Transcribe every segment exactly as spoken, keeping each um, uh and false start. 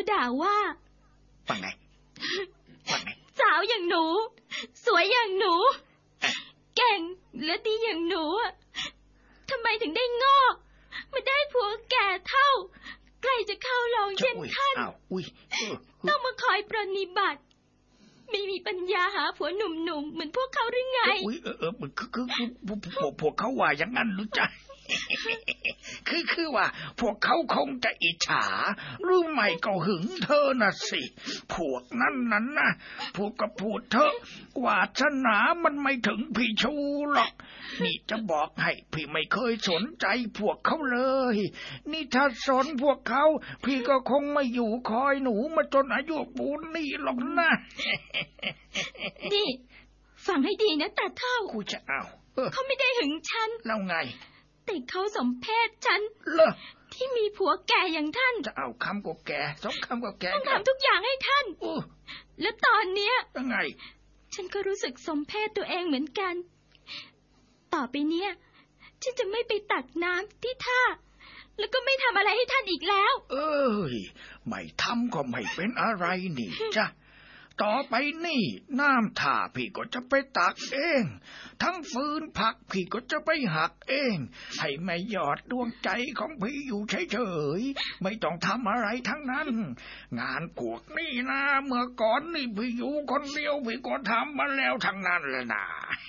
ด่าว่าว่าไงว่าไงสาวอย่างหนูสวยอย่างหนูเก่งและดีอย่างหนูทำไมถึงได้งอกมาได้ผัวแก่เท่าใครจะเข้าลองเช่นท่านต้องมาคอยปรนนิบัติไม่มีปัญญาหาผัวหนุ่มๆเหมือนพวกเขาหรือไงอุ้ยเออเออคือคือคือพวกพวกเขาว่าอย่างนั้นหรือจ๊ะคือคือว่าพวกเขาคงจะอิจฉาหรือไม่ก็หึงเธอน่ะสิพวกนั้นนั้นนะพวกก็พูดเถอะวาสนามันไม่ถึงพี่ชูหรอกนี่จะบอกให้พี่ไม่เคยสนใจพวกเขาเลยนี่ถ้าสนพวกเขาพี่ก็คงไม่อยู่คอยหนูมาจนอายุปูนนี่หรอกนะนี่ฟังให้ดีนะตาเฒ่ากูจะเอาเขาไม่ได้หึงฉันแล้วไงแต่เขาสมเพศฉันเหรอที่มีผัวแก่อย่างท่านจะเอาคำก็แก่สองคำก็แก่ต้องทำทุกอย่างให้ท่านแล้วตอนเนี้ยยังไงฉันก็รู้สึกสมเพศตัวเองเหมือนกันต่อไปเนี้ยฉันจะไม่ไปตักน้ำที่ท่าแล้วก็ไม่ทำอะไรให้ท่านอีกแล้วเอ้ยไม่ทำก็ไม่เป็นอะไรนี่จ้ะต่อไปนี่น้ำท่าพี่ก็จะไปตักเองทั้งฟืนผักพี่ก็จะไปหักเองให้แม่ยอดดวงใจของพี่อยู่เฉยๆไม่ต้องทำอะไรทั้งนั้นงานพวกนี้นะเมื่อก่อนนี่พี่อยู่คนเดียวพี่ก็ทำมาแล้วทั้งนั้นเลยนะ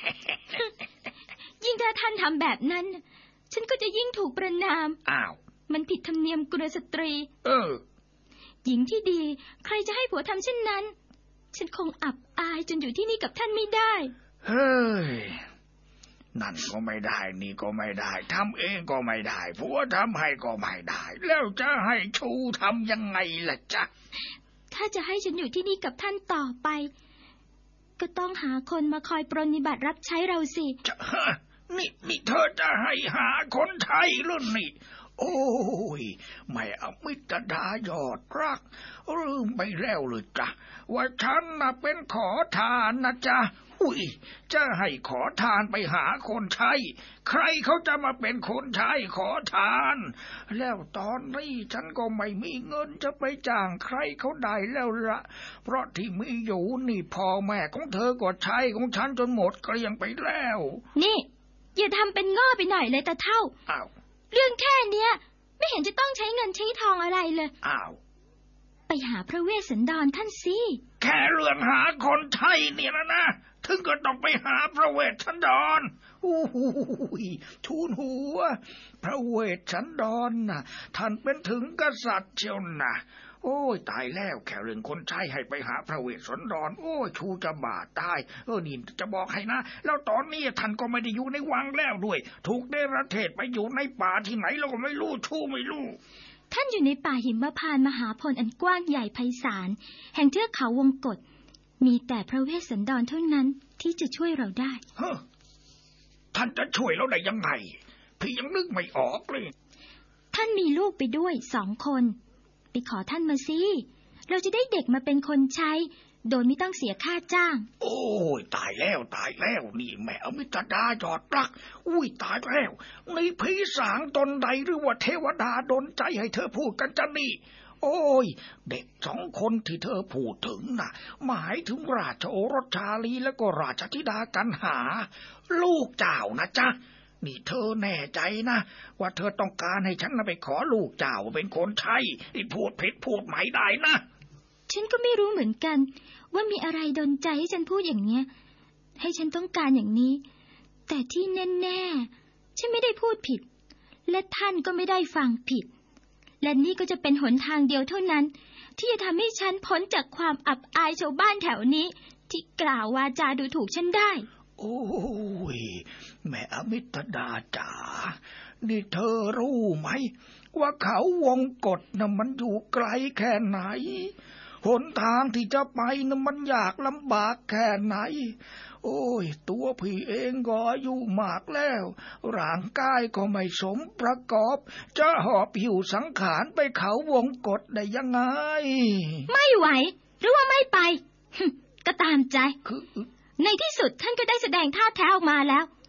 ยิ่งถ้าท่านทำแบบนั้นฉันก็จะยิ่งถูกประณามอ้าวมันผิดธรรมเนียมกุลสตรีเออหญิงที่ดีใครจะให้ผัวทำเช่นนั้นฉันคงอับอายจนอยู่ที่นี่กับท่านไม่ได้เฮ้ยนั่นก็ไม่ได้นี่ก็ไม่ได้ทำเองก็ไม่ได้ผัวทำให้ก็ไม่ได้แล้วจะให้ชูทำยังไงล่ะจ๊ะถ้าจะให้ฉันอยู่ที่นี่กับท่านต่อไปก็ต้องหาคนมาคอยปรนนิบัติรับใช้เราสิจะนี่นี่เธอจะให้หาคนไทยหรือนี่โอ้ยไม่เอามิตรดายอดรักลืมไปแล้วหรือจ๊ะว่าฉันน่ะเป็นขอทานนะจ๊ะอุ้ยจะให้ขอทานไปหาคนใช้ใครเขาจะมาเป็นคนใช้ขอทานแล้วตอนนี้ฉันก็ไม่มีเงินจะไปจ้างใครเขาได้แล้วละเพราะที่มีอยู่นี่พ่อแม่ของเธอก็ใช้ของฉันจนหมดเกลี้ยงไปแล้วนี่อย่าทำเป็นง่อไปหน่อยเลยตาเฒ่าอ้าวเรื่องแค่เนี้ยไม่เห็นจะต้องใช้เงินใช้ทองอะไรเลยอ้าวไปหาพระเวสสันดรท่านสิแค่เรื่องหาคนไทยเนี่ยนะนะถึงก็ต้องไปหาพระเวสสันดรอู้หูทูลหัวพระเวสสันดรน่ะท่านเป็นถึงกษัตริย์เชียวนะโอ้ยตายแล้วแค่เรื่องคนใช้ให้ไปหาพระเวสสันดรโอ้ยชูจะบาดตายเออนี่จะบอกให้นะแล้วตอนนี้ท่านก็ไม่ได้อยู่ในวังแล้วด้วยถูกเนรเทศไปอยู่ในป่าที่ไหนเราก็ไม่รู้ชูไม่รู้ท่านอยู่ในป่าหิมพานต์มหาพลอันกว้างใหญ่ไพศาลแห่งเทือกเขาวงกฏมีแต่พระเวสสันดรเท่านั้นที่จะช่วยเราได้เฮ้อท่านจะช่วยเราได้ยังไงพี่ยังนึกไม่ออกเลยท่านมีลูกไปด้วยสองคนไปขอท่านมาสิเราจะได้เด็กมาเป็นคนใช้โดยไม่ต้องเสียค่าจ้างโอ้ยตายแล้วตายแล้วนี่แม่อมิตรดาจอดรักอุ้ยตายแล้วนี่ผีสางตนใดหรือว่าเทวดาดลใจให้เธอพูดกันจะนี่โอ้ยเด็กสองคนที่เธอพูดถึงน่ะหมายถึงราชโอรสชาลีและก็ราชธิดากันหาลูกเจ้านะจ๊ะนี่เธอแน่ใจนะว่าเธอต้องการให้ฉันไปขอลูกเจ้าเป็นคนใช้ที่พูดผิดพูดไม่ได้นะฉันก็ไม่รู้เหมือนกันว่ามีอะไรดลใจให้ฉันพูดอย่างเนี้ยให้ฉันต้องการอย่างนี้แต่ที่แน่ๆฉันไม่ได้พูดผิดและท่านก็ไม่ได้ฟังผิดและนี่ก็จะเป็นหนทางเดียวเท่านั้นที่จะทำให้ฉันพ้นจากความอับอายชาวบ้านแถวนี้ที่กล่าววาจาดูถูกฉันได้โอ้ยแม่อมิตรดาจ๋านี่เธอรู้ไหมว่าเขาวงกฏน่ะมันอยู่ไกลแค่ไหนหนทางที่จะไปน่ะมันยากลำบากแค่ไหนโอ้ยตัวพี่เองก็อายุมากแล้วร่างกายก็ไม่สมประกอบจะหอบหิวสังขารไปเขาวงกฏได้ยังไงไม่ไหวหรือว่าไม่ไปก็ตามใจในที่สุดท่านก็ได้แสดงท่าแท้ออกมาแล้ว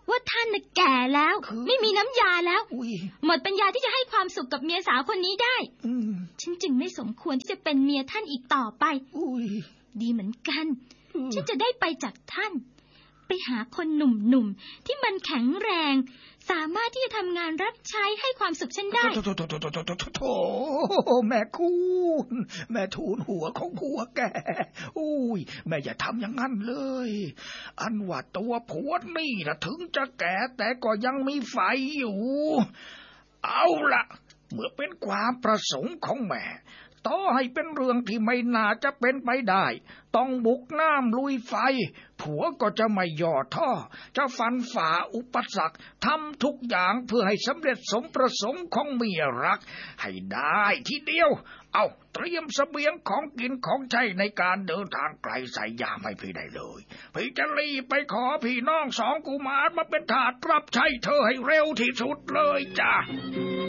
ว่าท่านน่ะแก่แล้วไม่มีน้ำยาแล้วหมดปัญญาที่จะให้ความสุขกับเมียสาวคนนี้ได้ฉันจึงไม่สมควรที่จะเป็นเมียท่านอีกต่อไปดีเหมือนกันฉันจะได้ไปจากท่านไปหาคนหนุ่มๆที่มันแข็งแรงสามารถที่จะทำงานรับใช้ให้ความสุขฉันได้โถโถโถโถโถโถแม่คุณแม่ทูลหัวของผัวแกอุ้ยแม่อย่าทำอย่างนั้นเลยอันว่าตัวผัวนี่นะถึงจะแก่แต่ก็ยังมีไฟอยู่เอาล่ะเมื่อเป็นความประสงค์ของแม่ต่อให้เป็นเรื่องที่ไม่น่าจะเป็นไปได้ต้องบุกน้ำลุยไฟผัวก็จะไม่ย่อท้อจะฟันฝ่าอุปสรรคทำทุกอย่างเพื่อให้สำเร็จสมประสงค์ของเมียรักให้ได้ทีเดียวเอาเตรียมเสบียงของกินของใช้ในการเดินทางไกลใส่ยาไม่พี่ได้เลยพี่จะรีบไปขอพี่น้องสองกุมารมาเป็นทาสรับใช้เธอให้เร็วที่สุดเลยจ้ะ